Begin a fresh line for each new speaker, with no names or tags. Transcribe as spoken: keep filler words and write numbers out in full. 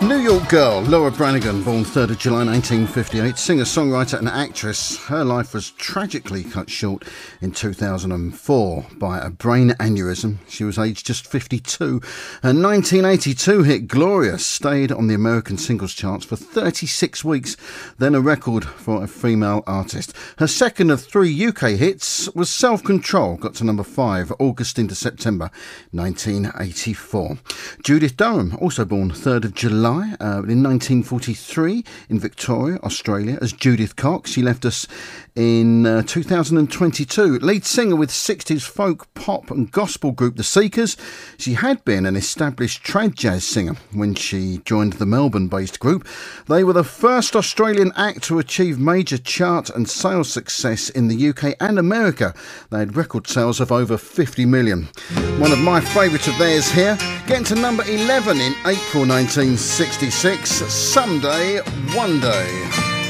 New York girl Laura Branigan, born third of July nineteen fifty-eight, singer, songwriter and actress. Her life was tragically cut short in two thousand four by a brain aneurysm. She was aged just fifty-two. Her nineteen eighty-two hit Gloria stayed on the American singles charts for thirty-six weeks, then a record for a female artist. Her second of three U K hits was Self Control, got to number five, August into September nineteen eighty-four. Judith Durham, also born third of July Uh, in nineteen forty-three in Victoria, Australia, as Judith Cox. She left us in uh, two thousand twenty-two. Lead singer with sixties folk, pop and gospel group The Seekers. She had been an established trad jazz singer when she joined the Melbourne-based group. They were the first Australian act to achieve major chart and sales success in the U K and America. They had record sales of over fifty million. One of my favourites of theirs here, getting to number eleven in April nineteen sixty-six, Someday, One Day.